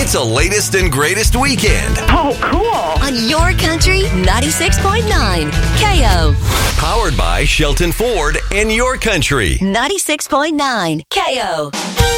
It's a latest and greatest weekend. Oh, cool. On Your Country 96.9 KO. Powered by Shelton Ford and Your Country. 96.9 KO.